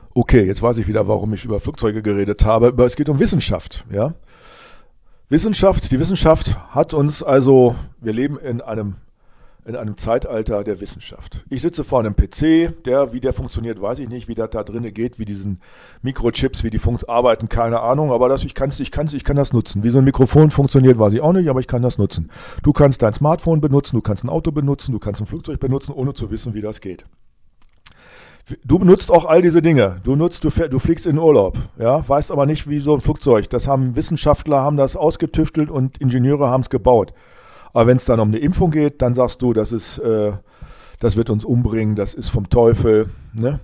Okay, jetzt weiß ich wieder, warum ich über Flugzeuge geredet habe, aber es geht um Wissenschaft, ja. Die Wissenschaft hat uns also, wir leben in einem Zeitalter der Wissenschaft. Ich sitze vor einem PC, wie der funktioniert, weiß ich nicht, wie das da drinnen geht, wie diesen Mikrochips, wie die arbeiten, keine Ahnung, aber ich kann das nutzen. Wie so ein Mikrofon funktioniert, weiß ich auch nicht, aber ich kann das nutzen. Du kannst dein Smartphone benutzen, du kannst ein Auto benutzen, du kannst ein Flugzeug benutzen, ohne zu wissen, wie das geht. Du benutzt auch all diese Dinge. Du fliegst in Urlaub, ja, weißt aber nicht, wie so ein Flugzeug. Wissenschaftler haben das ausgetüftelt und Ingenieure haben es gebaut. Aber wenn es dann um eine Impfung geht, dann sagst du, das wird uns umbringen, das ist vom Teufel. Ne?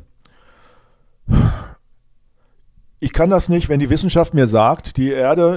Ich kann das nicht, wenn die Wissenschaft mir sagt, die Erde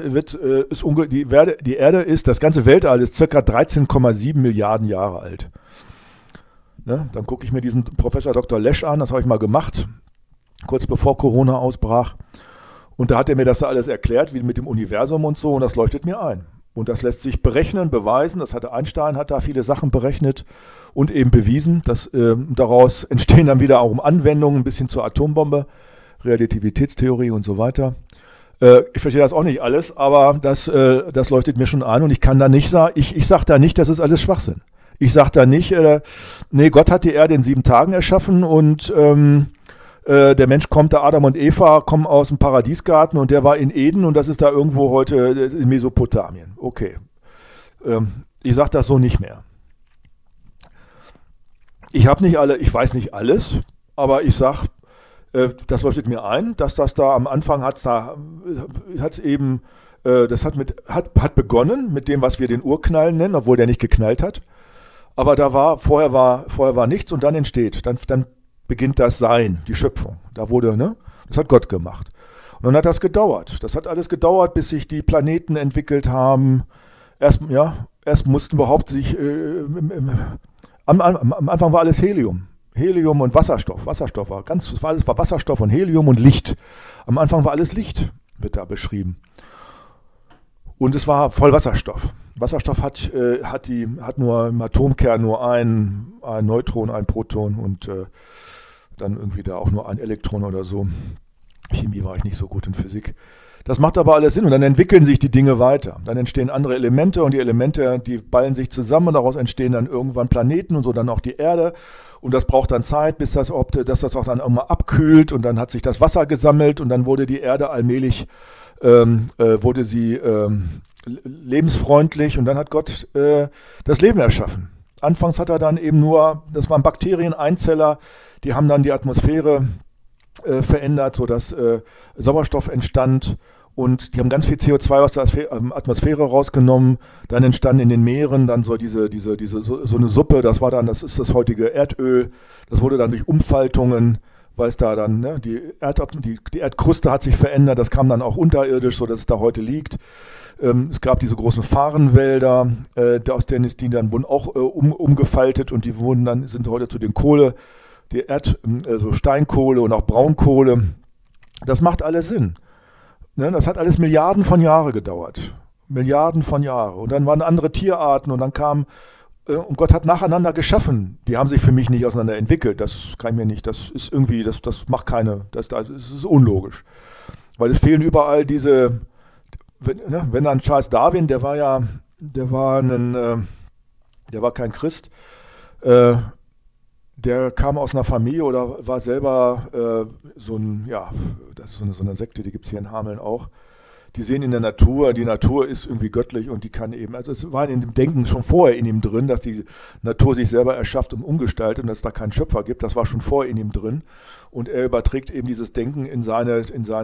ist, das ganze Weltall ist ca. 13,7 Milliarden Jahre alt. Ne? Dann gucke ich mir diesen Professor Dr. Lesch an, das habe ich mal gemacht, kurz bevor Corona ausbrach. Und da hat er mir das alles erklärt, wie mit dem Universum und so, und das leuchtet mir ein. Und das lässt sich berechnen, beweisen. Einstein hat da viele Sachen berechnet und eben bewiesen. Daraus entstehen dann wieder auch Anwendungen bis hin zur Atombombe, Relativitätstheorie und so weiter. Ich verstehe das auch nicht alles, aber das leuchtet mir schon ein und ich kann da nicht sagen, ich sage da nicht, das ist alles Schwachsinn. Ich sage da nicht, nee, Gott hat die Erde in 7 Tagen erschaffen und der Mensch Adam und Eva kommen aus dem Paradiesgarten und der war in Eden und das ist da irgendwo heute in Mesopotamien. Okay. Ich sage das so nicht mehr. Ich weiß nicht alles, aber ich sage, das leuchtet mir ein, dass das da am Anfang hat begonnen mit dem, was wir den Urknall nennen, obwohl der nicht geknallt hat. Aber vorher war nichts und dann entsteht, dann beginnt das Sein, die Schöpfung. Das hat Gott gemacht. Und dann hat das gedauert. Das hat alles gedauert, bis sich die Planeten entwickelt haben. Erst mussten überhaupt am Anfang war alles Helium. Helium und Wasserstoff. Alles war Wasserstoff und Helium und Licht. Am Anfang war alles Licht, wird da beschrieben. Und es war voll Wasserstoff. Wasserstoff hat nur im Atomkern nur ein Neutron, ein Proton und dann irgendwie da auch nur ein Elektron oder so. Chemie war ich nicht so gut in Physik. Das macht aber alles Sinn und dann entwickeln sich die Dinge weiter. Dann entstehen andere Elemente und die Elemente, die ballen sich zusammen und daraus entstehen dann irgendwann Planeten und so dann auch die Erde. Und das braucht dann Zeit, bis dass das auch dann irgendwann abkühlt und dann hat sich das Wasser gesammelt und dann wurde die Erde allmählich lebensfreundlich und dann hat Gott das Leben erschaffen. Anfangs hat er dann eben das waren Bakterien, Einzeller, die haben dann die Atmosphäre verändert, sodass Sauerstoff entstand und die haben ganz viel CO2 aus der Atmosphäre rausgenommen. Dann entstanden in den Meeren dann so eine Suppe, das ist das heutige Erdöl. Das wurde dann durch Umfaltungen, weil es da dann, ne, die Erdkruste hat sich verändert, das kam dann auch unterirdisch, sodass es da heute liegt. Es gab diese großen Farnwälder, aus denen ist die dann wurden auch umgefaltet und die sind heute zu den Steinkohle und auch Braunkohle. Das macht alles Sinn. Ne? Das hat alles Milliarden von Jahren gedauert. Milliarden von Jahren. Und dann waren andere Tierarten und dann und Gott hat nacheinander geschaffen. Die haben sich für mich nicht auseinander entwickelt. Das kann ich mir nicht, das ist irgendwie, das macht das ist unlogisch. Weil es fehlen überall wenn dann Charles Darwin, der war kein Christ, der kam aus einer Familie oder war selber das ist so eine Sekte, die gibt es hier in Hameln auch. Die sehen in der Natur, die Natur ist irgendwie göttlich und die kann eben, also es war in dem Denken schon vorher in ihm drin, dass die Natur sich selber erschafft und umgestaltet und dass es da keinen Schöpfer gibt, das war schon vorher in ihm drin. Und er überträgt eben dieses Denken in seine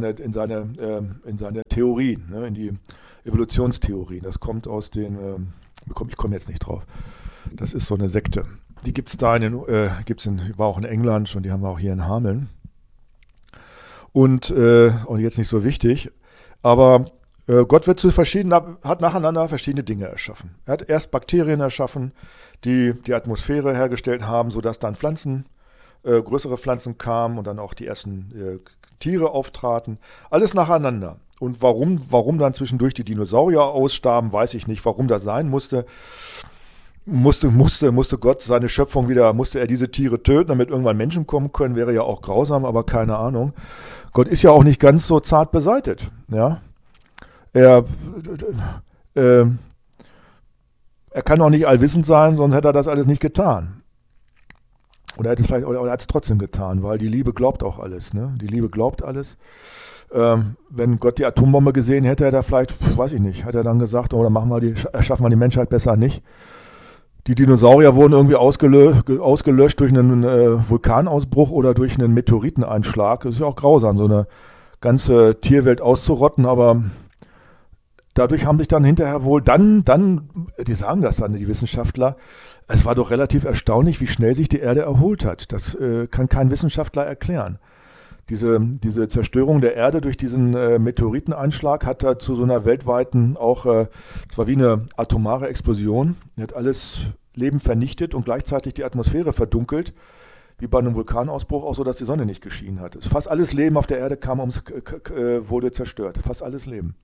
Theorien, ne, in die Evolutionstheorie. Das kommt aus ich komme jetzt nicht drauf. Das ist so eine Sekte. Die gibt es da war auch in England und die haben wir auch hier in Hameln. Und jetzt nicht so wichtig, aber Gott hat nacheinander verschiedene Dinge erschaffen. Er hat erst Bakterien erschaffen, die die Atmosphäre hergestellt haben, sodass dann größere Pflanzen kamen und dann auch die ersten Tiere auftraten. Alles nacheinander. Und warum dann zwischendurch die Dinosaurier ausstarben, weiß ich nicht, warum das sein musste. musste Gott seine Schöpfung wieder, musste er diese Tiere töten, damit irgendwann Menschen kommen können, wäre ja auch grausam, aber keine Ahnung. Gott ist ja auch nicht ganz so zart beseitet. Ja? Er, äh, er kann auch nicht allwissend sein, sonst hätte er das alles nicht getan. Oder er hat es trotzdem getan, weil die Liebe glaubt auch alles. Ne? Die Liebe glaubt alles. Wenn Gott die Atombombe gesehen hätte, hätte er vielleicht, weiß ich nicht, hat er dann gesagt, oder erschaffen wir die Menschheit besser nicht. Die Dinosaurier wurden irgendwie ausgelöscht durch einen Vulkanausbruch oder durch einen Meteoriteneinschlag. Das ist ja auch grausam, so eine ganze Tierwelt auszurotten, aber dadurch haben sich dann hinterher wohl die sagen das dann, die Wissenschaftler, es war doch relativ erstaunlich, wie schnell sich die Erde erholt hat. Das kann kein Wissenschaftler erklären. Diese Zerstörung der Erde durch diesen Meteoriteneinschlag hat da zu so einer weltweiten auch, es war wie eine atomare Explosion, die hat alles Leben vernichtet und gleichzeitig die Atmosphäre verdunkelt, wie bei einem Vulkanausbruch, auch so, dass die Sonne nicht geschienen hat. Fast alles Leben auf der Erde wurde zerstört, fast alles Leben.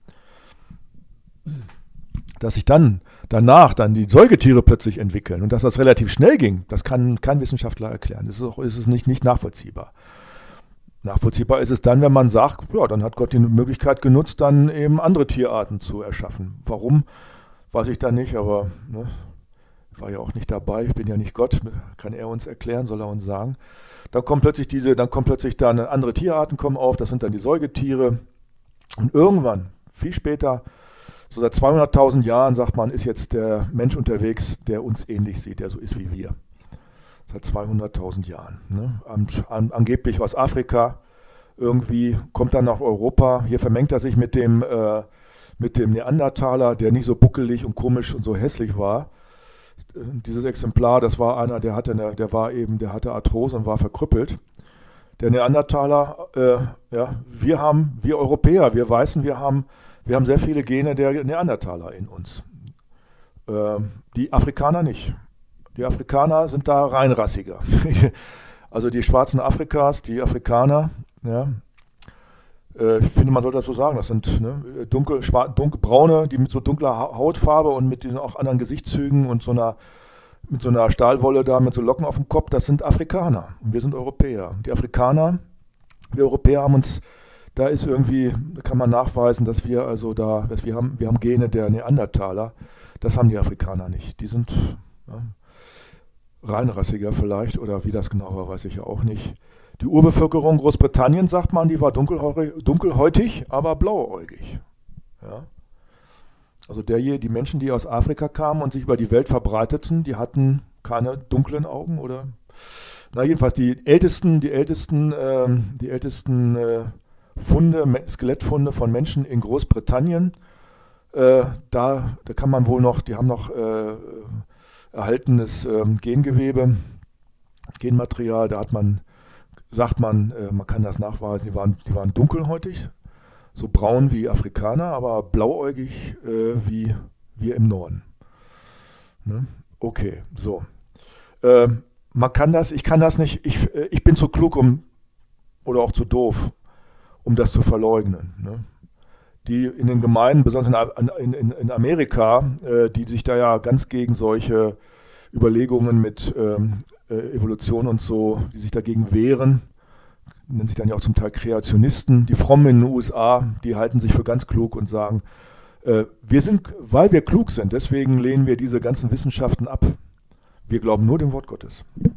Dass sich danach die Säugetiere plötzlich entwickeln und dass das relativ schnell ging, das kann kein Wissenschaftler erklären. Das ist nicht nachvollziehbar. Nachvollziehbar ist es dann, wenn man sagt, ja, dann hat Gott die Möglichkeit genutzt, dann eben andere Tierarten zu erschaffen. Warum, weiß ich dann nicht, aber ne, ich war ja auch nicht dabei, ich bin ja nicht Gott, kann er uns erklären, soll er uns sagen. Dann kommen plötzlich andere Tierarten kommen auf, das sind dann die Säugetiere. Und irgendwann, viel später, so seit 200.000 Jahren, sagt man, ist jetzt der Mensch unterwegs, der uns ähnlich sieht, der so ist wie wir. Seit 200.000 Jahren. Ne? Angeblich aus Afrika, irgendwie kommt dann nach Europa. Hier vermengt er sich mit dem Neandertaler, der nicht so buckelig und komisch und so hässlich war. Dieses Exemplar, das war einer, der hatte Arthrose und war verkrüppelt. Der Neandertaler, wir Europäer, wir Weißen, wir haben sehr viele Gene der Neandertaler in uns. Die Afrikaner nicht. Die Afrikaner sind da reinrassiger. Also die schwarzen Afrikas, die Afrikaner, ja, ich finde, man sollte das so sagen, das sind dunkelbraune, die mit so dunkler Hautfarbe und mit diesen auch anderen Gesichtszügen und mit so einer Stahlwolle da, mit so Locken auf dem Kopf, das sind Afrikaner. Und wir sind Europäer. Die Afrikaner, wir Europäer haben uns, da kann man nachweisen, dass wir haben Gene der Neandertaler. Das haben die Afrikaner nicht. Die sind reinrassiger vielleicht, oder wie das genau war, weiß ich ja auch nicht. Die Urbevölkerung Großbritanniens, sagt man, die war dunkelhäutig, aber blauäugig. Ja? Also die Menschen, die aus Afrika kamen und sich über die Welt verbreiteten, die hatten keine dunklen Augen, oder? Na jedenfalls die ältesten Skelettfunde von Menschen in Großbritannien, da kann man wohl noch, die haben noch erhaltenes Gengewebe, Genmaterial, sagt man, man kann das nachweisen, die waren dunkelhäutig, so braun wie Afrikaner, aber blauäugig wie wir im Norden. Ne? Okay, so. Ich kann das nicht, ich bin zu klug oder auch zu doof, um das zu verleugnen. Ne? Die in den Gemeinden, besonders in Amerika, die sich da ja ganz gegen solche Überlegungen mit Evolution und so, die sich dagegen wehren, nennen sich dann ja auch zum Teil Kreationisten. Die Frommen in den USA, die halten sich für ganz klug und sagen, weil wir klug sind, deswegen lehnen wir diese ganzen Wissenschaften ab. Wir glauben nur dem Wort Gottes.